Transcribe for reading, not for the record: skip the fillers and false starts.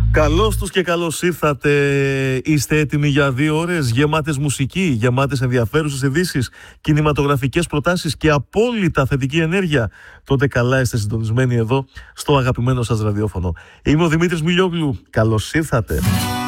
Καλώς τους και καλώς ήρθατε. Είστε έτοιμοι για 2 ώρες γεμάτες μουσική, γεμάτες ενδιαφέρουσες ειδήσεις, κινηματογραφικές προτάσεις και απόλυτα θετική ενέργεια? Τότε καλά είστε συντονισμένοι εδώ στο αγαπημένο σας ραδιόφωνο. Είμαι ο Δημήτρης Μιλιόγλου. Καλώς ήρθατε.